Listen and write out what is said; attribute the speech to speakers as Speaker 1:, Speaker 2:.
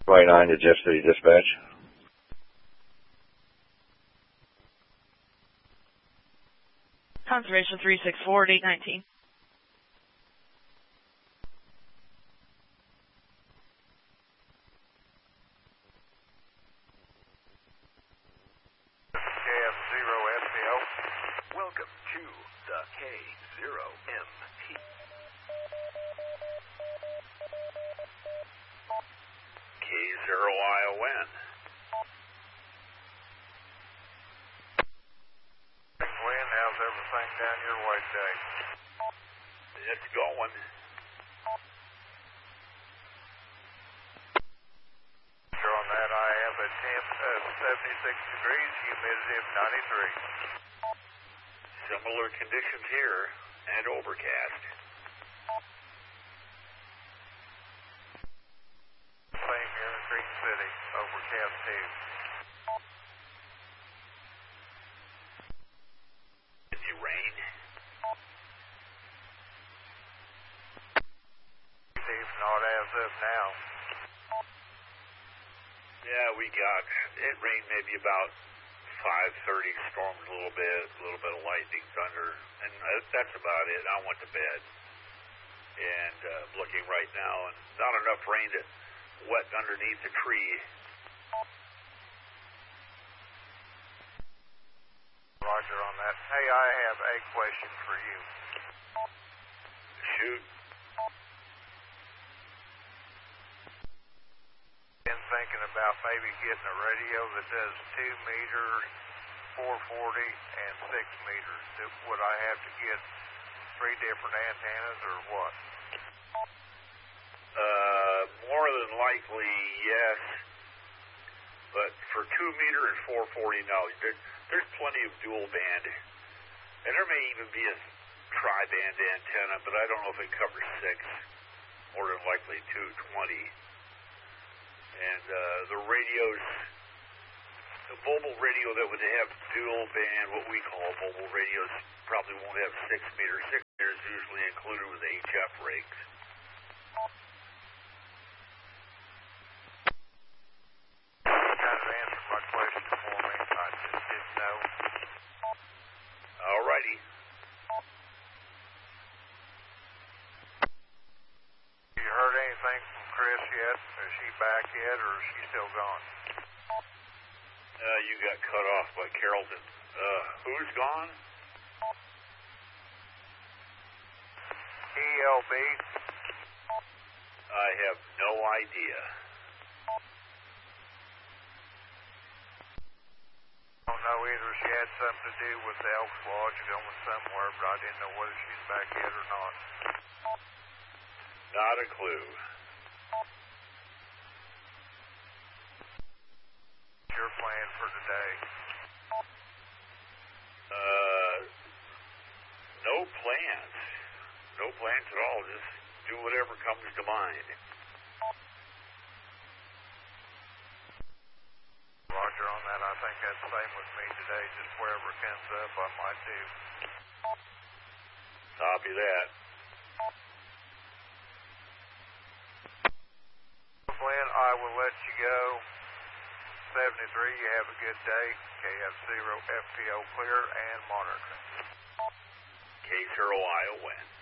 Speaker 1: 29 to Jeff City Dispatch.
Speaker 2: Conservation 364 at 819.
Speaker 3: Welcome to the K0MP. K0ION.
Speaker 4: Glenn, how's everything down your way today?
Speaker 3: It's going.
Speaker 4: On that, I have a temp of 76 degrees, humidity of 93.
Speaker 3: Similar conditions here and overcast.
Speaker 4: Same here in Green City, overcast too.
Speaker 3: Any rain?
Speaker 4: Steve, not as of now.
Speaker 3: Yeah, it rained maybe about 5:30, stormed a little bit of lightning, thunder, and that's about it. I went to bed, and looking right now, and not enough rain to wet underneath the tree.
Speaker 4: Roger on that. Hey, I have a question for you.
Speaker 3: Shoot.
Speaker 4: Been thinking about maybe getting a radio that does 2 meters, 440, and 6 meters. Would I have to get 3 different antennas or what?
Speaker 3: More than likely, yes. But for 2 meter and 440, no. There's plenty of dual band. And there may even be a tri-band antenna, but I don't know if it covers 6. More than likely 220. And the radios, the mobile radio that would have dual band, what we call mobile radios, probably won't have 6 meters. 6 meters is usually included with HF rigs.
Speaker 4: Kind of answered my question for me. I just didn't know.
Speaker 3: Alrighty.
Speaker 4: You heard anything from Chris yet? Is she back yet, or is she still gone?
Speaker 3: You got cut off by Carrollton. Who's gone?
Speaker 4: ELB.
Speaker 3: I have no idea.
Speaker 4: I don't know either. She had something to do with the Elks Lodge going somewhere, but I didn't know whether she's back yet or not.
Speaker 3: Not a clue.
Speaker 4: Your plan for today?
Speaker 3: No plans. No plans at all. Just do whatever comes to mind.
Speaker 4: Roger on that. I think that's the same with me today. Just wherever it comes up, I might do.
Speaker 3: Copy that.
Speaker 4: Glenn, I will let you go. 73, you have a good day. KF0 FPO clear and monitoring.
Speaker 3: K0ION.